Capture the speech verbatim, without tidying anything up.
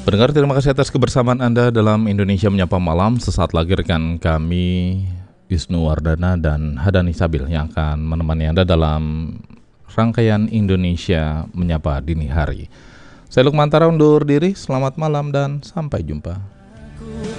Pendengar, terima kasih atas kebersamaan Anda dalam Indonesia Menyapa Malam. Sesaat lagi rekan kami Wisnu Wardana dan Hadani Sabil yang akan menemani Anda dalam rangkaian Indonesia Menyapa Dini Hari. Saya Lukmantara undur diri, selamat malam dan sampai jumpa.